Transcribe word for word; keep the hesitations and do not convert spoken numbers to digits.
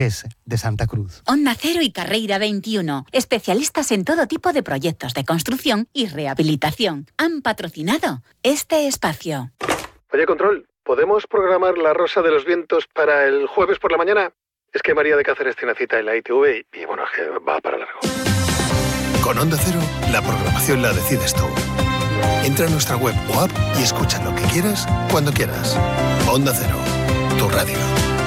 es de Santa Cruz. Onda Cero y Carreira veintiuno, especialistas en todo tipo de proyectos de construcción y rehabilitación, han patrocinado este espacio. Oye, Control, ¿podemos programar la Rosa de los Vientos para el jueves por la mañana? Es que María de Cáceres tiene cita en la I T V y, y bueno, es que va para largo. Con Onda Cero, la programación la decides tú. Entra en nuestra web o app y escucha lo que quieras, cuando quieras. Onda Cero, tu radio.